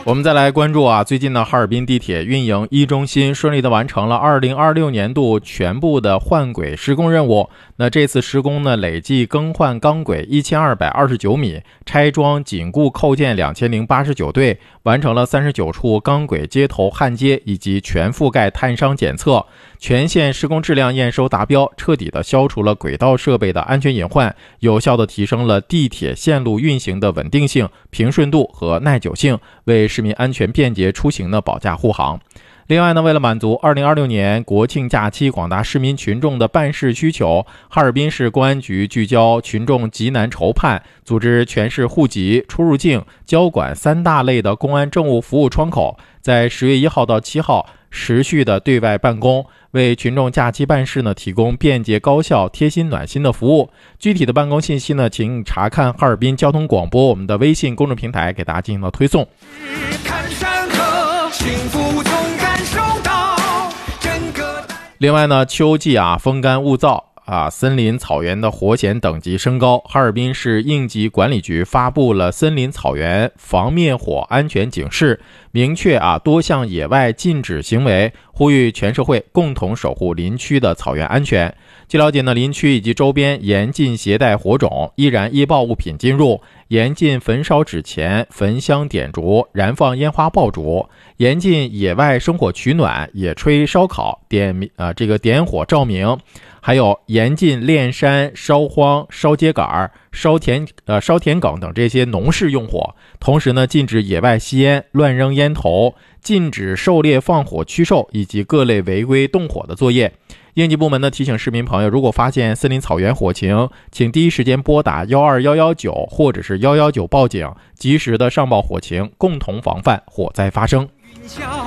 我们再来关注最近呢，哈尔滨地铁运营一中心顺利的完成了2026年度全部的换轨施工任务。那这次施工呢，累计更换钢轨1229米，拆装紧固扣件2089对，完成了39处钢轨接头焊接以及全覆盖碳伤检测，全线施工质量验收达标，彻底的消除了轨道设备的安全隐患，有效的提升了地铁线路运行的稳定性、平顺度和耐久性，为市民安全便捷出行的保驾护航。另外呢，为了满足2026年国庆假期广大市民群众的办事需求，哈尔滨市公安局聚焦群众急难愁盼，组织全市户籍、出入境、交管3大类的公安政务服务窗口，在10月1号到7号持续的对外办公，为群众假期办事呢提供便捷高效、贴心暖心的服务。具体的办公信息呢，请查看哈尔滨交通广播我们的微信公众平台，给大家进行了推送。另外呢，秋季风干物燥森林草原的火险等级升高，哈尔滨市应急管理局发布了森林草原防灭火安全警示，明确多项野外禁止行为，呼吁全社会共同守护林区的草原安全。据了解呢，林区以及周边严禁携带火种、易燃易爆物品进入，严禁焚烧纸钱、焚香点烛、燃放烟花爆竹，严禁野外生火取暖、野炊烧烤、点火照明，还有严禁炼山、烧荒、烧秸秆、烧田埂等这些农事用火。同时呢，禁止野外吸烟、乱扔烟头，禁止狩猎放火驱兽以及各类违规动火的作业。应急部门呢提醒市民朋友，如果发现森林草原火情，请第一时间拨打12119或者是119报警，及时的上报火情，共同防范火灾发生。